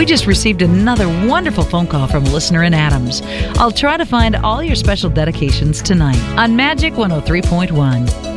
We just received another wonderful phone call from a listener in Adams. I'll try to find all your special dedications tonight on Magic 103.1.